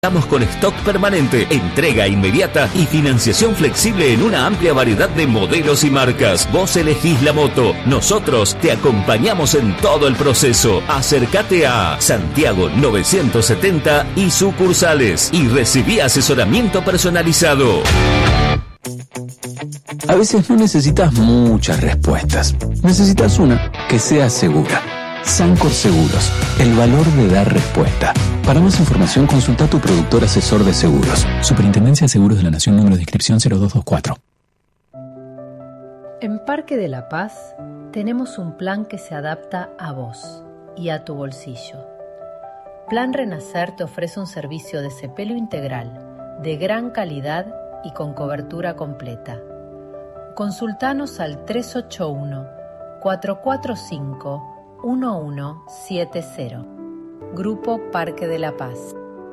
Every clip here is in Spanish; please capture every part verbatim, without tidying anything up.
Estamos con stock permanente, entrega inmediata y financiación flexible en una amplia variedad de modelos y marcas. Vos elegís la moto, nosotros te acompañamos en todo el proceso. Acércate a Santiago novecientos setenta y sucursales y recibí asesoramiento personalizado. A veces no necesitas muchas respuestas, necesitas una que sea segura. Sancor Seguros, el valor de dar respuesta. Para más información, consulta a tu productor asesor de seguros. Superintendencia de Seguros de la Nación, número de inscripción cero dos dos cuatro. En Parque de la Paz tenemos un plan que se adapta a vos y a tu bolsillo. Plan Renacer te ofrece un servicio de cepelo integral, de gran calidad y con cobertura completa. Consultanos al tres ocho uno, cuatro cuatro cinco, uno uno siete cero. Grupo Parque de la Paz.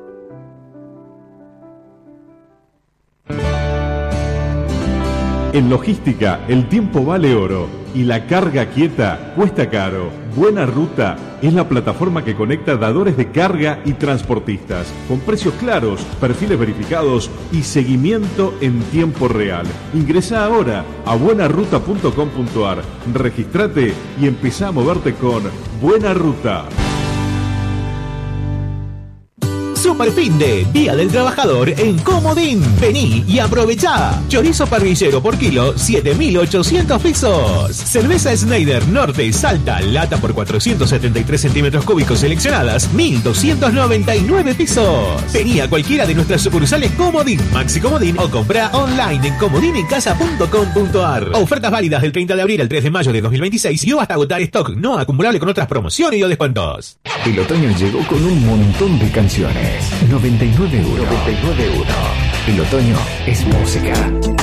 En logística, el tiempo vale oro y la carga quieta cuesta caro. Buena Ruta es la plataforma que conecta dadores de carga y transportistas, con precios claros, perfiles verificados y seguimiento en tiempo real. Ingresa ahora a buena ruta punto com punto a r, registrate y empezá a moverte con Buena Ruta. Super fin de Día del Trabajador en Comodín. Vení y aprovechá. Chorizo parrillero por kilo, siete mil ochocientos pesos. Cerveza Schneider Norte Salta, lata por cuatrocientos setenta y tres centímetros cúbicos seleccionadas, mil doscientos noventa y nueve pesos. Vení a cualquiera de nuestras sucursales Comodín, Maxi Comodín o comprá online en comodinencasa punto com punto a r. Ofertas válidas del treinta de abril al tres de mayo de dos mil veintiséis y o hasta agotar stock no acumulable con otras promociones y o descuentos. El otoño llegó con un montón de canciones. noventa y nueve euros. noventa y nueve euros. El otoño es música.